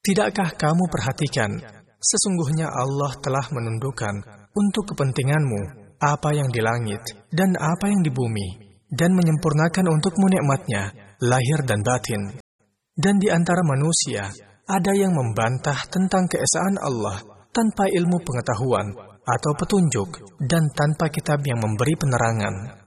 Tidakkah kamu perhatikan, sesungguhnya Allah telah menundukkan untuk kepentinganmu apa yang di langit dan apa yang di bumi, dan menyempurnakan untukmu nikmat-Nya, lahir dan batin. Dan di antara manusia, ada yang membantah tentang keesaan Allah tanpa ilmu pengetahuan atau petunjuk dan tanpa kitab yang memberi penerangan.